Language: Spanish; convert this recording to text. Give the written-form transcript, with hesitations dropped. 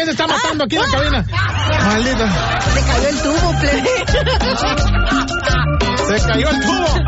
¿quién se está matando aquí en la cabina? Maldita. Se cayó el tubo, plebe. Se cayó el tubo.